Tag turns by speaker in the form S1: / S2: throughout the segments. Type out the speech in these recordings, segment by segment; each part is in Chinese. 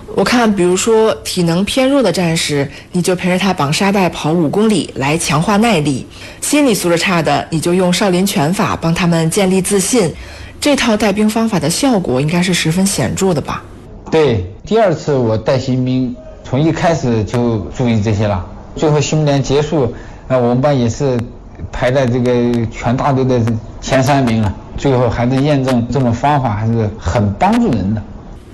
S1: 我看，比如说体能偏弱的战士，你就陪着他绑沙袋跑5公里来强化耐力；心理素质差的，你就用少林拳法帮他们建立自信。这套带兵方法的效果应该是十分显著的吧？
S2: 对，第2次我带新兵，从一开始就注意这些了。最后训练结束，我们班也是排在这个全大队的前3名了。最后还是验证这种方法还是很帮助人的。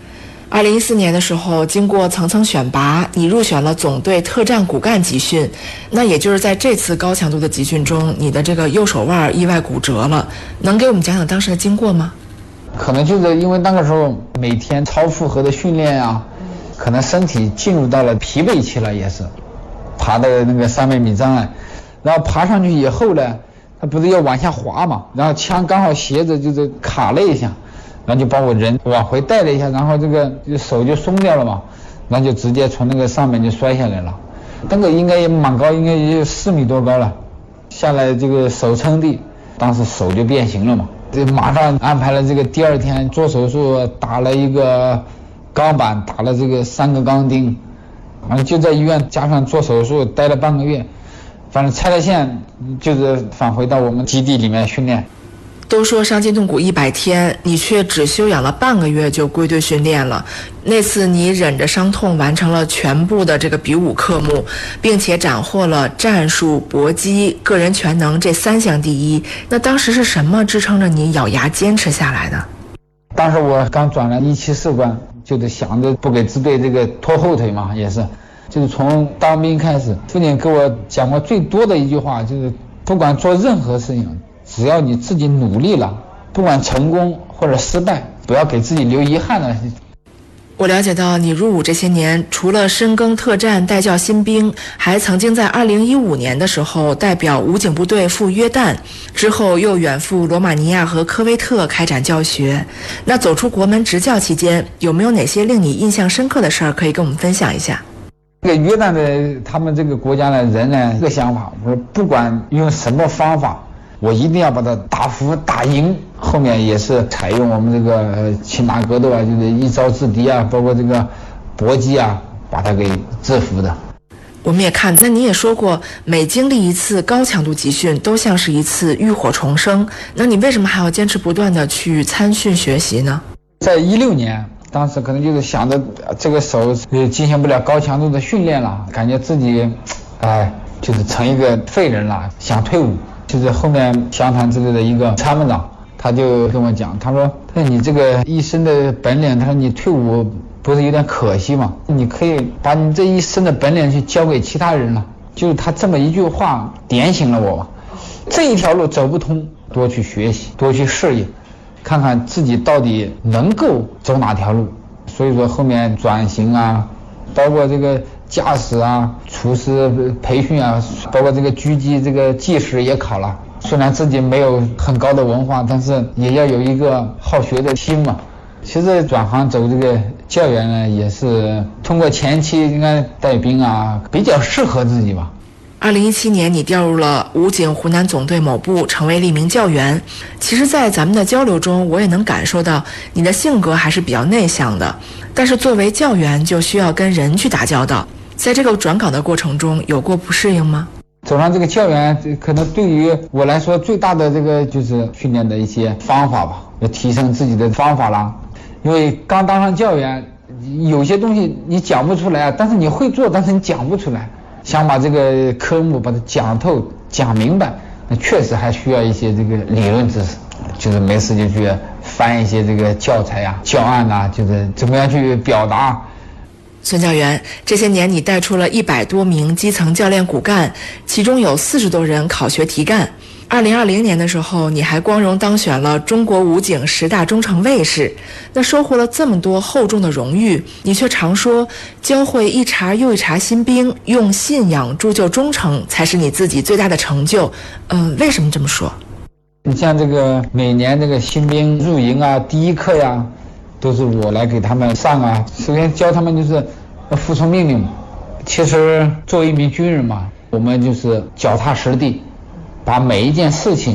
S1: 2014年的时候，经过层层选拔，你入选了总队特战骨干集训。那也就是在这次高强度的集训中，你的这个右手腕意外骨折了。能给我们讲讲当时的经过吗？
S2: 可能就是因为那个时候每天超负荷的训练啊，可能身体进入到了疲惫期了，也是爬的那个300米障碍，然后爬上去以后呢，它不是要往下滑嘛，然后枪刚好斜着就是卡了一下，然后就把我人往回带了一下，然后这个手就松掉了嘛，然后就直接从那个上面就摔下来了。那个应该也蛮高，应该也有4米多高了。下来这个手撑地，当时手就变形了嘛，就马上安排了这个第2天做手术，打了一个钢板，打了这个3个钢钉，然后就在医院加上做手术待了半个月，反正拆了线就是返回到我们基地里面训练。
S1: 都说伤筋动骨100天，你却只休养了半个月就归队训练了。那次你忍着伤痛完成了全部的这个比武科目，并且斩获了战术、搏击、个人全能这3项第一。那当时是什么支撑着你咬牙坚持下来的？
S2: 当时我刚转了174官，就是想着不给支队这个拖后腿嘛，也是，就是从当兵开始，父亲给我讲过最多的一句话，就是不管做任何事情，只要你自己努力了，不管成功或者失败，不要给自己留遗憾了。
S1: 我了解到你入伍这些年，除了深耕特战带教新兵，还曾经在2015年的时候代表武警部队赴约旦，之后又远赴罗马尼亚和科威特开展教学。那走出国门执教期间，有没有哪些令你印象深刻的事儿可以跟我们分享一下？
S2: 这个约旦的他们这个国家的人呢，这个想法，我说不管用什么方法，我一定要把它打服打赢。后面也是采用我们这个擒拿格斗啊，就是一招制敌啊，包括这个搏击啊，把它给制服的。
S1: 我们也看，那你也说过，每经历一次高强度集训都像是一次浴火重生，那你为什么还要坚持不断的去参训学习呢？
S2: 在16年，当时可能就是想着这个手进行不了高强度的训练了，感觉自己就是成一个废人了，想退伍。就是后面湘潭支队的一个参谋长，他就跟我讲，他说你这个一身的本领，他说你退伍不是有点可惜吗？你可以把你这一身的本领去交给其他人了。就是他这么一句话点醒了我，这一条路走不通，多去学习，多去适应，看看自己到底能够走哪条路。所以说后面转型啊，包括这个驾驶啊、厨师培训啊，包括这个狙击这个技师也考了。虽然自己没有很高的文化，但是也要有一个好学的心嘛。其实转行走这个教员呢，也是通过前期应该带兵啊，比较适合自己吧。
S1: 2017年你调入了武警湖南总队某部，成为了一名教员。其实在咱们的交流中，我也能感受到你的性格还是比较内向的，但是作为教员就需要跟人去打交道。在这个转岗的过程中，有过不适应吗？
S2: 走上这个教员，可能对于我来说最大的这个就是训练的一些方法吧，要提升自己的方法啦。因为刚当上教员，有些东西你讲不出来，但是你会做，但是你讲不出来。想把这个科目把它讲透、讲明白，那确实还需要一些这个理论知识。就是没事就去翻一些这个教材啊、教案啊，就是怎么样去表达。
S1: 孙教员，这些年你带出了100多名基层教练骨干，其中有40多人考学提干。2020年的时候，你还光荣当选了中国武警10大忠诚卫士。那收获了这么多厚重的荣誉，你却常说教会一茬又一茬新兵，用信仰铸就忠诚，才是你自己最大的成就。为什么这么说？
S2: 你像这个每年这个新兵入营啊，第一课呀，都是我来给他们上啊。首先教他们就是要服从命令。其实作为一名军人嘛，我们就是脚踏实地，把每一件事情